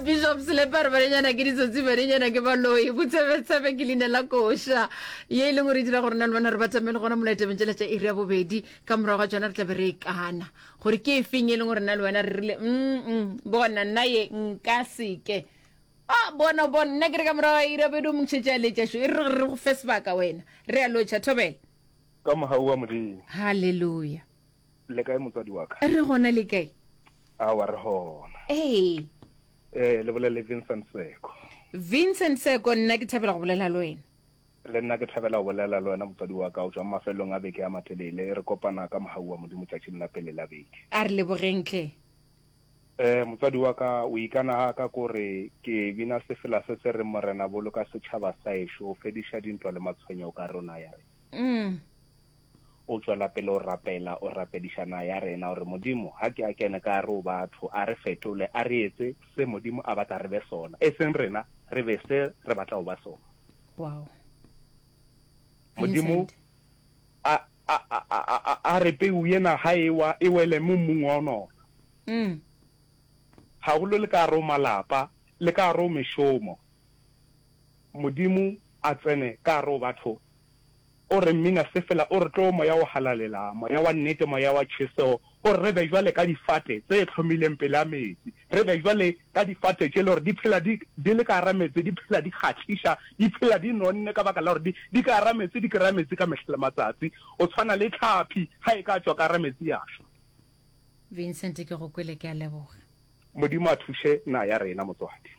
Bishop Slepar barenyana ke ditsotsi barenyana ke baloi botsebetsebe ke line la kosha ye le ngore dira gore nna le bana re batamele gona molaete bentšela tša iri ya bobedi ka morago ga tsona re tla be re ikana gore ke efeng e leng gore nna le wena re rile bona nna ye nka seke bona nna ke re ka morago ga iri ya bobedi o mongšhetša letšašo e re go fe sebaka wena re a lotšha thobela ka mogau wa modimo. halleluja. Le kae motswadi wa ka? re gona le kae? wa re gona. Le bolele Vincent Seko. Vincent Seko, nna ke thabela go bolela le wena. Le nna ke thabela go bolela le wena motswadi wa ka o tswa mafelong a beke a matelele re kopana ka mogau wa modimo tšatšing la pele la beke. A re lebogentle. Motswadi wa ka o ikana ka gore ke bina sefela se se re morena bolo ka setšhaba sa ešo o fediša dintwa le matshwenyego ka rona ya re. O tswela pele o rapedišana ya rena gore modimo ha ke a kene ka re o batho a re fetole a re etse se modimo a batla re be sona e seng rena re be se re batla go ba sona. Wow. Modimo a re peu yena ha e wele mo mmung wa nona. Haholo le ka ro malapa le ka ro meshomo modimo a tsene ka ro batho o re mina sefela o re tlo moya o halalela moya wa nnete moya wa tšheso o re be jwale ka difate tse tlhomileng pele a metsi re be jwale ka difate tše le gore di phela di le ka hara metsi di phela di kgatliša di phela di nonne ka baka la gore di ka hara metsi di kry-a metsi ka mehlele matsatsi o tshwana le tlhapi ha e ka tswa ka hara metsi ya šwa. Vincent ke go kwele ke a leboga. Modimo a thuše na ya rena motswadi.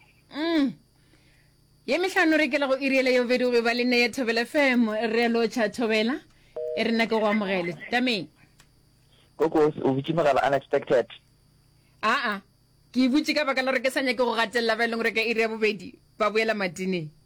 Ye mehlano re ke la go iriele yo bedi go ba le nne ya Thobela FM re lo tšha Thobela e re nna ke go amogele tameng koko o butse magala unexpected ke butse ka baka la re ke sa nyake go gatelela ba e leng gore ka iri ya bobedi ba boela matineng